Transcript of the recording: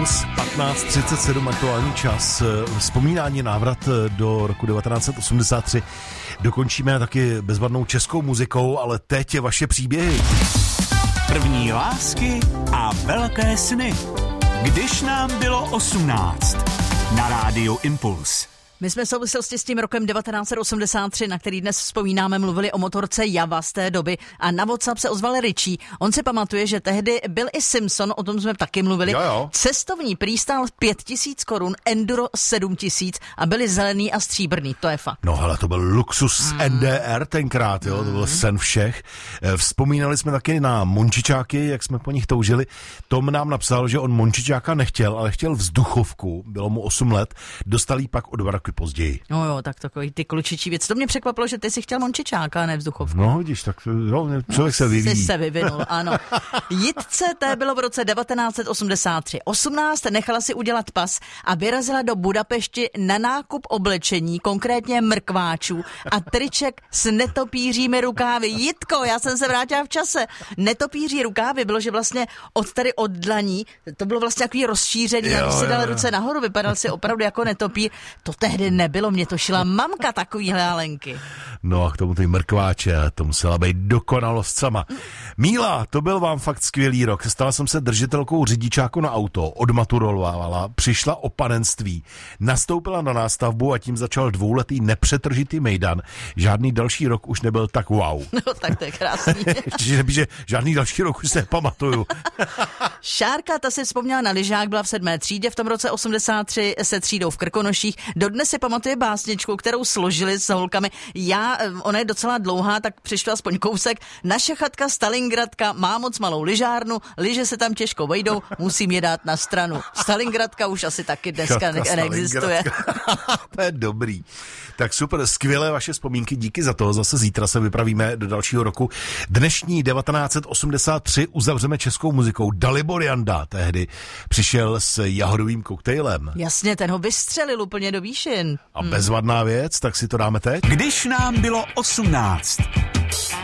Impuls, 15:37 aktuální čas. Vzpomínání, návrat do roku 1983. Dokončíme taky bezvadnou českou muzikou, ale teď je vaše příběhy. První lásky a velké sny. Když nám bylo 18. Na rádiu Impuls. My jsme v souvislosti s tím rokem 1983, na který dnes vzpomínáme, mluvili o motorce Java z té doby a na WhatsApp se ozval Richie. On si pamatuje, že tehdy byl i Simpson, o tom jsme taky mluvili. Jo. Cestovní prý stál 5000 korun, Enduro 7000 a byli zelený a stříbrný, to je fakt. No hele, to byl luxus NDR tenkrát, jo, to byl sen všech. Vzpomínali jsme taky na Mončičáky, jak jsme po nich toužili. Tom nám napsal, že on Mončičáka nechtěl, ale chtěl vzduchovku, bylo mu 8 let, dostal jí pak o 2 roky později. No jo, tak takový ty klučičí věc. To mě překvapilo, že ty si chtěl Mončičáka a ne vzduchovku. No vidíš, tak jo, člověk se vyvíjí. Jsi se vyvinul, ano. Jitce té bylo v roce 1983. 18 nechala si udělat pas a vyrazila do Budapešti na nákup oblečení, konkrétně mrkváčů a triček s netopířími rukávy. Jitko, já jsem se vrátila v čase. Netopíří rukávy bylo, že vlastně od dlaní, to bylo vlastně takový rozšířený, když si dal ruce nahoru, vypadal si opravdu jako netopír. To tehdy nebylo, mě to šila mamka takovýhle halenky. No a k tomu ty mrkváče, to musela být dokonalost sama. Míla, to byl vám fakt skvělý rok. Stala jsem se držitelkou řidičáku na auto, odmaturovala, přišla o panenství, nastoupila na nástavbu a tím začal 2letý nepřetržitý mejdan. Žádný další rok už nebyl tak wow. No tak to je krásný. Ještě že žádný další rok už se nepamatuju. Šárka, ta si vzpomněla na lyžák, byla v 7. třídě v tom roce 83 se třídou v Krkonoších. Dodnes si pamatuje básničku, kterou složili s holkami. Ona je docela dlouhá, tak přišla aspoň kousek. Naše chatka Stalingradka má moc malou lyžárnu, lyže se tam těžko vejdou, musím je dát na stranu. Stalingradka už asi taky dneska neexistuje. To je dobrý. Tak super, skvělé vaše vzpomínky, díky za to. Zase zítra se vypravíme do dalšího roku. Dnešní 1983 uzavřeme českou muzikou. Dalibor Janda tehdy přišel s jahodovým koktejlem. Jasně, ten ho vystřelil úplně do výšin. A bezvadná věc, tak si to dáme teď. Když nám bylo 18.